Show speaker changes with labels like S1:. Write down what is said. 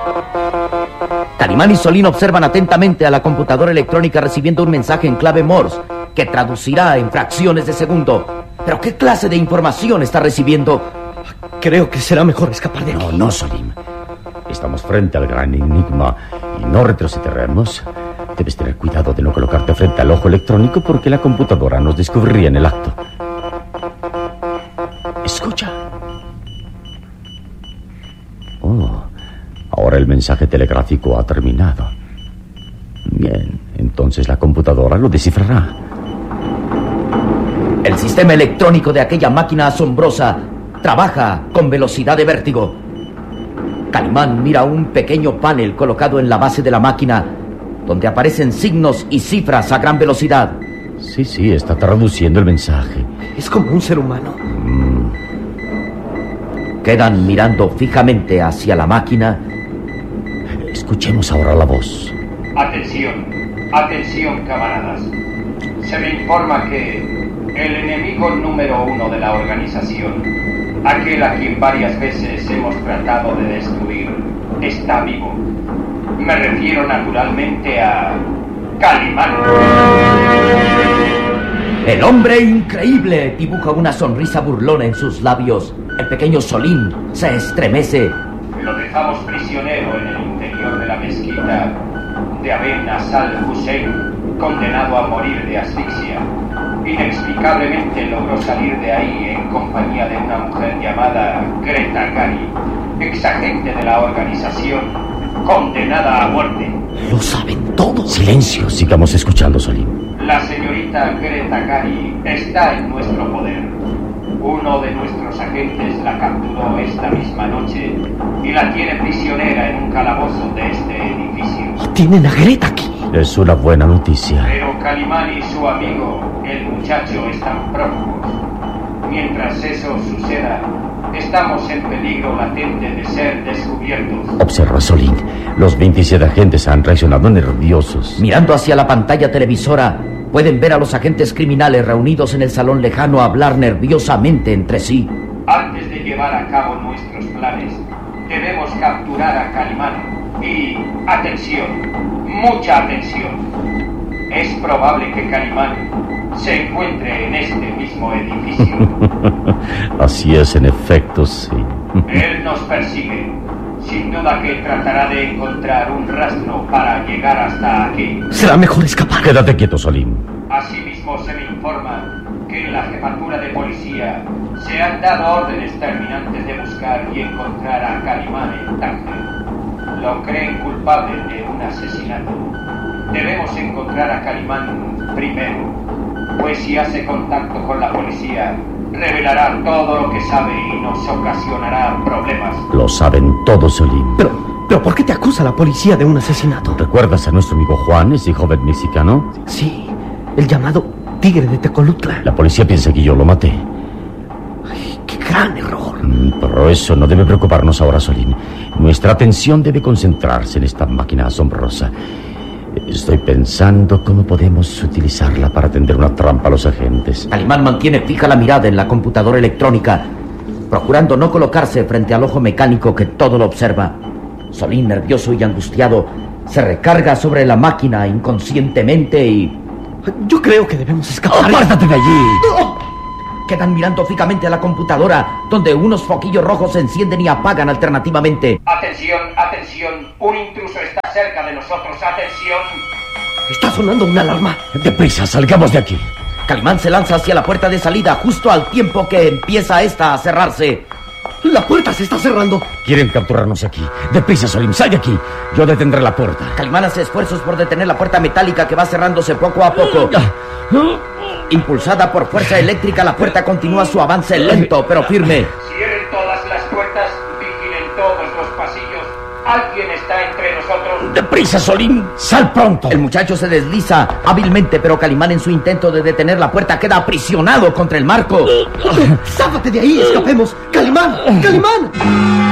S1: Calimán y Solín observan atentamente a la computadora electrónica recibiendo un mensaje en clave Morse que traducirá en fracciones de segundo. ¿Pero qué clase de información está recibiendo?
S2: Creo que será mejor escapar de aquí.
S3: No, Solín. Estamos frente al gran enigma y no retrocederemos. Debes tener cuidado de no colocarte frente al ojo electrónico porque la computadora nos descubriría en el acto. Escucha. Oh, ahora el mensaje telegráfico ha terminado. Bien, entonces la computadora lo descifrará.
S1: El sistema electrónico de aquella máquina asombrosa trabaja con velocidad de vértigo. Calimán mira un pequeño panel colocado en la base de la máquina donde aparecen signos y cifras a gran velocidad.
S3: Sí, está traduciendo el mensaje.
S2: Es como un ser humano.
S1: Quedan mirando fijamente hacia la máquina.
S3: Escuchemos ahora la voz.
S4: Atención, atención, camaradas. Se me informa que el enemigo número 1 de la organización, aquel a quien varias veces hemos tratado de destruir, está vivo. Me refiero naturalmente a Calimán.
S1: El hombre increíble dibuja una sonrisa burlona en sus labios. El pequeño Solín se estremece.
S4: Lo dejamos prisionero en el interior de la mezquita de Aben Asal Hussein, condenado a morir de asfixia. Inexplicablemente logró salir de ahí en compañía de una mujer llamada Greta Gary, exagente de la organización, condenada a muerte.
S2: Lo saben todos.
S3: Silencio, sigamos escuchando, Solín.
S4: La señorita Greta Gary está en nuestro poder. Uno de nuestros agentes la capturó esta misma noche y la tiene prisionera en un calabozo de este edificio.
S2: Tienen a Greta aquí.
S3: Es una buena noticia.
S4: Pero Calimán y su amigo, el muchacho, están prófugos. Mientras eso suceda, estamos en peligro latente de ser descubiertos.
S3: Observa, Solín. Los 27 agentes han reaccionado nerviosos.
S1: Mirando hacia la pantalla televisora, pueden ver a los agentes criminales reunidos en el salón lejano hablar nerviosamente entre sí.
S4: Antes de llevar a cabo nuestros planes, debemos capturar a Calimán. Y, atención, mucha atención. Es probable que Calimán se encuentre en este mismo edificio.
S3: Así es, en efecto, sí.
S4: Él nos persigue. Sin duda que tratará de encontrar un rastro para llegar hasta aquí.
S2: Será mejor escapar.
S3: Quédate quieto, Solín.
S4: Asimismo, se me informa que en la jefatura de policía se han dado órdenes terminantes de buscar y encontrar a Calimán en Tánger. Lo creen culpable de un asesinato. Debemos encontrar a Calimán primero, pues si hace contacto con la policía, revelará todo lo que sabe y nos ocasionará problemas.
S3: Lo saben todos, Solín.
S2: Pero ¿por qué te acusa la policía de un asesinato?
S3: ¿Recuerdas a nuestro amigo Juan, ese joven mexicano?
S2: Sí, el llamado Tigre de Tecolutla.
S3: La policía piensa que yo lo maté.
S2: Ay, qué gran error.
S3: Pero eso no debe preocuparnos ahora, Solín. Nuestra atención debe concentrarse en esta máquina asombrosa. Estoy pensando cómo podemos utilizarla para tender una trampa a los agentes.
S1: Calimán mantiene fija la mirada en la computadora electrónica, procurando no colocarse frente al ojo mecánico que todo lo observa. Solín, nervioso y angustiado, se recarga sobre la máquina inconscientemente y...
S2: Yo creo que debemos escapar.
S3: ¡Apártate de allí!
S1: Quedan mirando fijamente a la computadora, donde unos foquillos rojos se encienden y apagan alternativamente.
S4: Atención, atención, un intruso está cerca de nosotros, atención.
S2: Está sonando una alarma.
S3: ¡Deprisa, salgamos de aquí!
S1: Calimán se lanza hacia la puerta de salida justo al tiempo que empieza esta a cerrarse.
S2: La puerta se está cerrando.
S3: Quieren capturarnos aquí. ¡Deprisa, Solín, sal de aquí! Yo detendré la puerta.
S1: Calimán hace esfuerzos por detener la puerta metálica que va cerrándose poco a poco. Impulsada por fuerza eléctrica, la puerta continúa su avance lento pero firme.
S4: Cierren todas las puertas, vigilen todos los pasillos. Alguien está entre nosotros.
S3: ¡Deprisa, Solín! ¡Sal pronto!
S1: El muchacho se desliza hábilmente, pero Calimán, en su intento de detener la puerta, queda aprisionado contra el marco.
S2: ¡Záfate de ahí! ¡Escapemos! ¡Calimán! ¡Calimán!